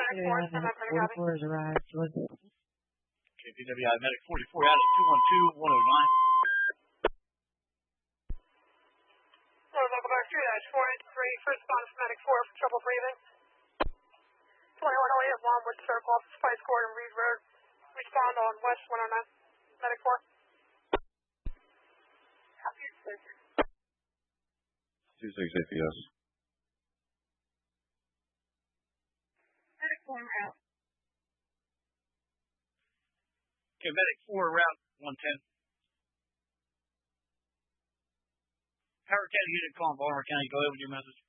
Medic 4, send that medic copy. 44 has arrived. Okay, PWI Medic 44 out at 212-109. Local Guard 2-483, first response Medic 4 for trouble breathing. 2108 at Longwood Circle, off Spice Court and Reed Road. Respond on West 109. Medic 4. Copy. 26 APS. Medic 4 route. Okay, Medic 4 route 110. Howard County unit calling Baltimore County. Go ahead with your message.